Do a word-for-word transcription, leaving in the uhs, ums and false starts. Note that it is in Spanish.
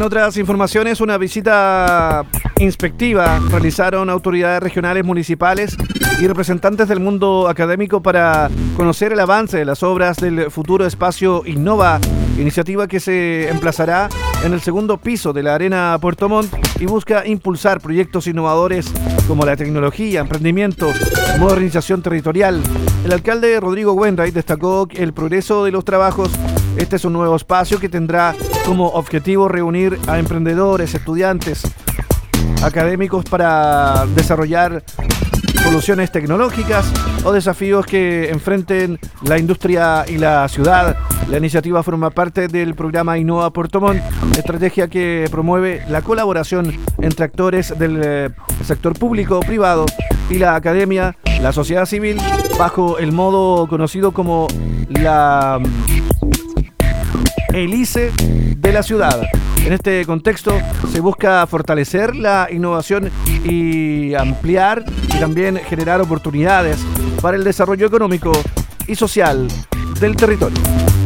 otras informaciones, una visita inspectiva realizaron autoridades regionales, municipales y representantes del mundo académico para conocer el avance de las obras del futuro espacio Innova, iniciativa que se emplazará en el segundo piso de la Arena Puerto Montt y busca impulsar proyectos innovadores como la tecnología, emprendimiento, modernización territorial. El alcalde Rodrigo Wainwright destacó el progreso de los trabajos. Este es un nuevo espacio que tendrá como objetivo reunir a emprendedores, estudiantes, académicos para desarrollar soluciones tecnológicas o desafíos que enfrenten la industria y la ciudad. La iniciativa forma parte del programa Innova Puerto Montt, estrategia que promueve la colaboración entre actores del eh, sector público, privado y la academia, la sociedad civil, bajo el modo conocido como la hélice de la ciudad. En este contexto se busca fortalecer la innovación y ampliar y también generar oportunidades para el desarrollo económico y social del territorio.